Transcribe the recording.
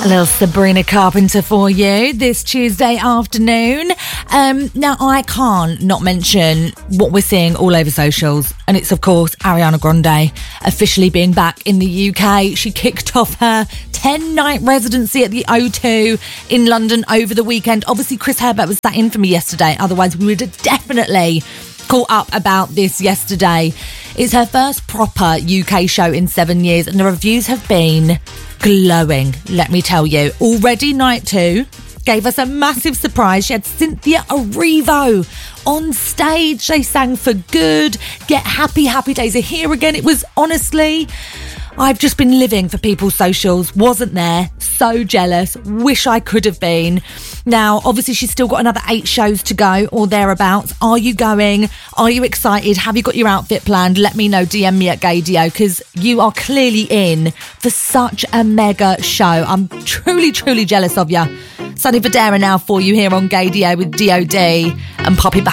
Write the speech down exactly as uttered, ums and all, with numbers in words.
Little Sabrina Carpenter for you this Tuesday afternoon. Um, now, I can't not mention what we're seeing all over socials, and it's, of course, Ariana Grande officially being back in the U K. She kicked off her ten-night residency at the O two in London over the weekend. Obviously, Chris Herbert was sat in for me yesterday, otherwise we would have definitely caught up about this yesterday. It's her first proper U K show in seven years, and the reviews have been glowing, let me tell you. Already night two gave us a massive surprise. She had Cynthia Erivo on stage. They sang For Good, Get Happy, Happy Days Are Here Again. It was honestly... I've just been living for people's socials. Wasn't there. So jealous. Wish I could have been. Now, obviously, she's still got another eight shows to go or thereabouts. Are you going? Are you excited? Have you got your outfit planned? Let me know. D M me at Gaydio, because you are clearly in for such a mega show. I'm truly, truly jealous of you. Sunny Federa now for you here on Gaydio with D O D and Poppy back.